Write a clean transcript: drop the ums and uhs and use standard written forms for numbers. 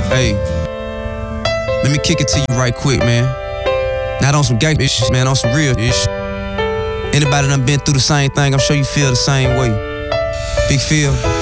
Hey, let me kick it to you right quick, man. Not on some gangsta shit, man, on some real shit. Anybody done been through the same thing, I'm sure you feel the same way. Big Phil.